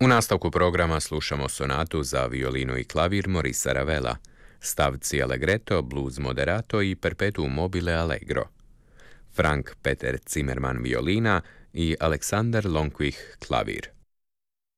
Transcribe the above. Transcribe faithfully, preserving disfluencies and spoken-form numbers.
U nastavku programa slušamo sonatu za violinu i klavir Maurice Ravela, stavci Allegretto, blues moderato i perpetuum mobile allegro. Frank Peter Zimmermann violina i Alexander Longwich klavir.